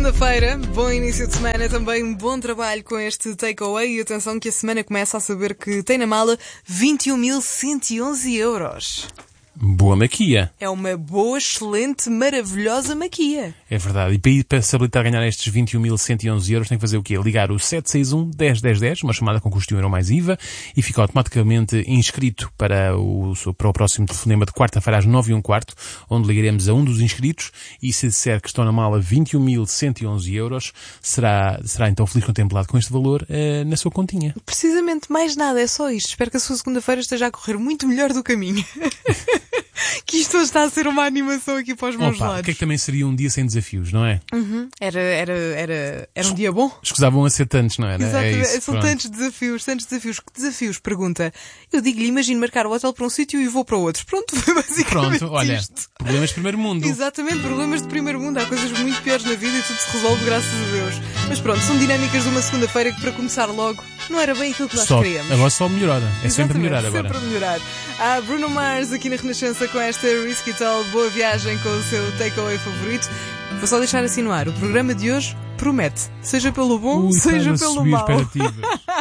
segunda-feira, bom início de semana, também um bom trabalho com este takeaway e atenção que a semana começa a saber que tem na mala 21.111 euros. Boa maquia. É uma boa, excelente, maravilhosa maquia. É verdade. E para se habilitar a ganhar estes 21.111 euros tem que fazer o quê? Ligar o 761 10 10 10, uma chamada com custo de €1 mais IVA, e fica automaticamente inscrito para o próximo telefonema de quarta-feira às 9h15, onde ligaremos a um dos inscritos e se disser que estão na mala 21.111 euros, será então feliz contemplado com este valor na sua continha. Precisamente, mais nada, é só isto. Espero que a sua segunda-feira esteja a correr muito melhor do caminho. Que isto hoje está a ser uma animação aqui para os meus lados. O que é que também seria um dia sem desafios, não é? Era um dia bom. Escusavam a ser tantos, não era? Exatamente. É isso, São tantos desafios. Que desafios? Pergunta. Eu digo-lhe, imagino marcar o hotel para um sítio e vou para outro. Pronto, foi basicamente olha, isto. Problemas de primeiro mundo. Exatamente, problemas de primeiro mundo. Há coisas muito piores na vida e tudo se resolve, graças a Deus. Mas pronto, são dinâmicas de uma segunda-feira que para começar logo não era bem aquilo que nós queríamos. Agora só melhorar. É sempre Exatamente, melhorar agora. Sempre melhorar. Há Bruno Mars aqui na Renascença com esta Risky Tall. Boa viagem com o seu takeaway favorito. Vou só deixar assim no ar. O programa de hoje promete. Seja pelo bom, seja pelo mau.